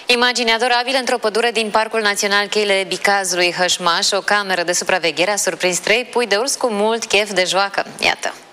Imagine adorabilă într-o pădure din Parcul Național Cheile Bicazului Hășmaș, o cameră de supraveghere a surprins 3 pui de urs cu mult chef de joacă. Iată!